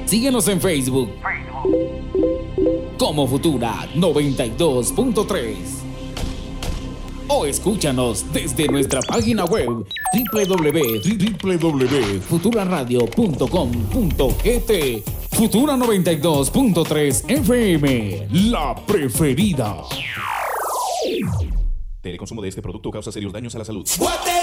Síguenos en Facebook como Futura 92.3 o escúchanos desde nuestra página web www.futuraradio.com.gt. Futura 92.3 FM, la preferida. El consumo de este producto causa serios daños a la salud.